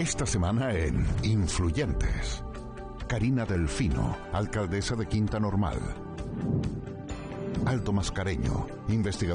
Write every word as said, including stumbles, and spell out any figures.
Esta semana en Influyentes. Karina Delfino, alcaldesa de Quinta Normal. Alto Mascareño, investigador